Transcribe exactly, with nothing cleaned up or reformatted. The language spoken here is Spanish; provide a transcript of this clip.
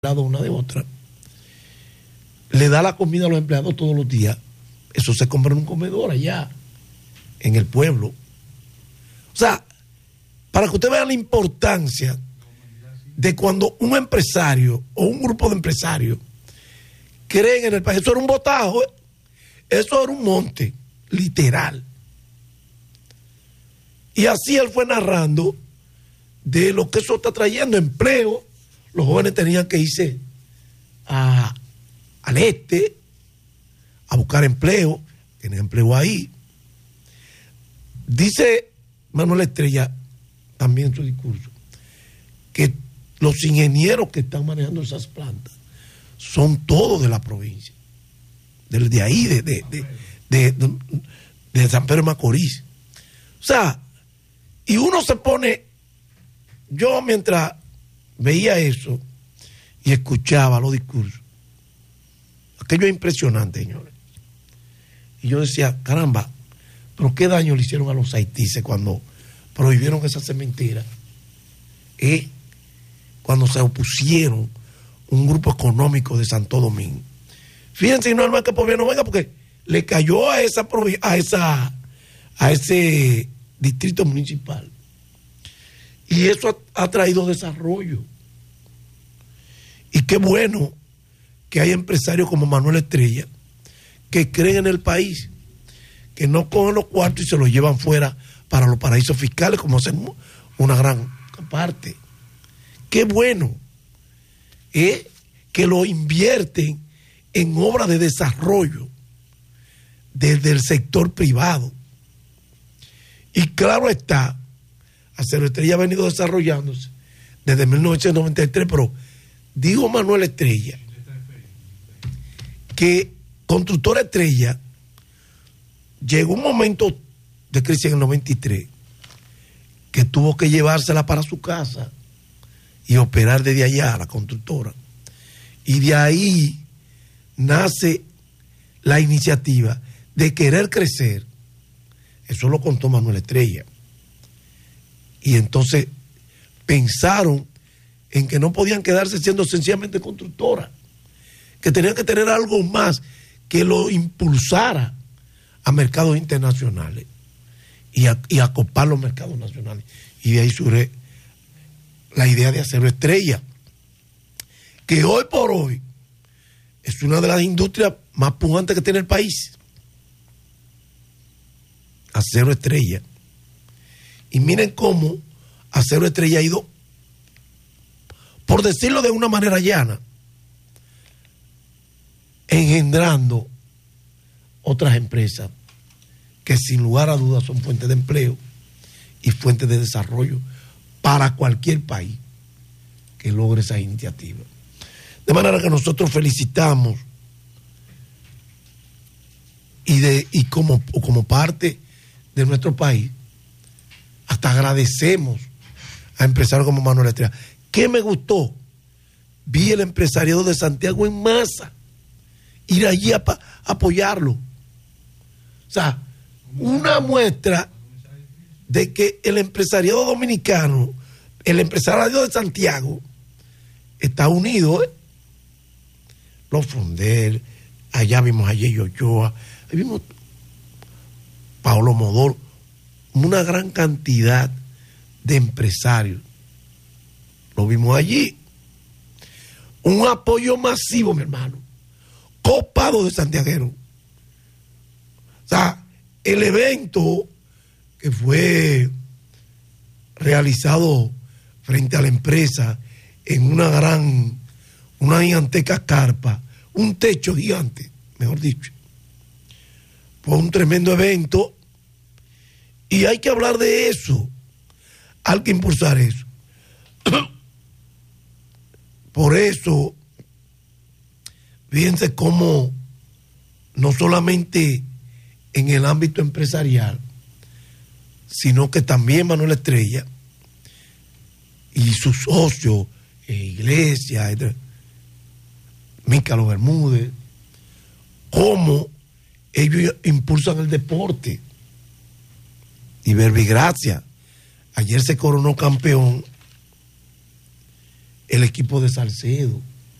lado una de otra, le da la comida a los empleados todos los días. Eso se compra en un comedor allá, en el pueblo. O sea, para que usted vea la importancia de cuando un empresario o un grupo de empresarios creen en el país. Eso era un botajo, ¿eh? Eso era un monte, literal. Y así él fue narrando de lo que eso está trayendo, empleo. Los jóvenes tenían que irse a, al este a buscar empleo, tienen empleo ahí. Dice Manuel Estrella también en su discurso que los ingenieros que están manejando esas plantas son todos de la provincia, de, de ahí, de, de, de, de, de, de San Pedro de Macorís. O sea, y uno se pone, yo mientras veía eso y escuchaba los discursos, aquello es impresionante, señores. Y yo decía, caramba, pero qué daño le hicieron a los haitíes cuando prohibieron esa cementera, ¿eh? Cuando se opusieron un grupo económico de Santo Domingo. Fíjense, no es más que el gobierno venga, porque le cayó a esa a esa a ese distrito municipal. Y eso ha, ha traído desarrollo. Y qué bueno que hay empresarios como Manuel Estrella que creen en el país, que no cogen los cuartos y se los llevan fuera para los paraísos fiscales, como hacen una gran parte. Qué bueno ¿eh? que lo invierten en obras de desarrollo desde el sector privado. Y claro está, Acero Estrella ha venido desarrollándose desde mil novecientos noventa y tres, pero dijo Manuel Estrella que Constructora Estrella llegó un momento de crisis en el noventa y tres que tuvo que llevársela para su casa y operar desde allá, la constructora. Y de ahí nace la iniciativa de querer crecer. Eso lo contó Manuel Estrella. Y entonces pensaron en que no podían quedarse siendo sencillamente constructora, que tenían que tener algo más que lo impulsara a mercados internacionales y a, y a copar los mercados nacionales. Y de ahí surge la idea de Acero Estrella, que hoy por hoy es una de las industrias más pujantes que tiene el país. Acero Estrella. Y miren cómo Acero Estrella ha ido, por decirlo de una manera llana, engendrando otras empresas que sin lugar a dudas son fuentes de empleo y fuentes de desarrollo para cualquier país que logre esa iniciativa. De manera que nosotros felicitamos y, de, y como, como parte de nuestro país, hasta agradecemos a empresarios como Manuel Estrella. ¿Qué me gustó? Vi el empresariado de Santiago en masa, ir allí a, a apoyarlo. O sea, una muestra de que el empresariado dominicano, el empresariado de Santiago, está unido, ¿eh? Los Frondel, allá vimos a Yeyo Ochoa, ahí vimos Paolo Modoro, una gran cantidad de empresarios. Lo vimos allí. Un apoyo masivo, mi hermano, copado de santiagueros. O sea, el evento que fue realizado frente a la empresa en una gran, una gigantesca carpa, un techo gigante, mejor dicho. Fue un tremendo evento y hay que hablar de eso, hay que impulsar eso. Por eso, fíjense cómo no solamente en el ámbito empresarial, sino que también Manuel Estrella y sus socios, eh, Iglesia, Mícalo Bermúdez, cómo ellos impulsan el deporte. Y Verbigracia, ayer se coronó campeón el equipo de Salcedo.